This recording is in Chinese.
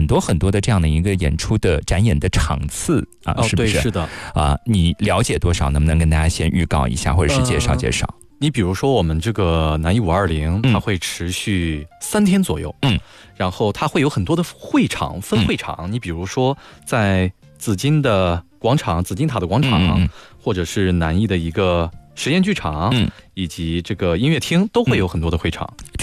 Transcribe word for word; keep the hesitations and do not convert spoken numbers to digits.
多很多的这样的一个演出的展演的场次啊， 哦、 是不是？ 对，是的啊，你了解多少？能不能跟大家先预告一下，或者是介绍介绍？呃你比如说我们这个南艺五二零，它会持续三天左右，嗯，然后它会有很多的会场分会场，嗯、你比如说在紫金的广场、紫金塔的广场，嗯嗯或者是南艺的一个实验剧场，嗯，以及这个音乐厅，都会有很多的会场。